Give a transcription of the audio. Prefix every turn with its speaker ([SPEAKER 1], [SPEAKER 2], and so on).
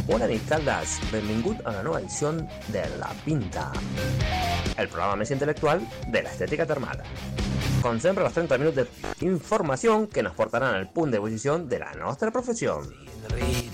[SPEAKER 1] Bona nit, Caldes. Benvingut a una nova edició de La Pinta, el programa més intel·lectual de l'estètica termal. Com sempre, los 30 minuts d'informació que nos portaran al punt d'ebullició de la nostra professió.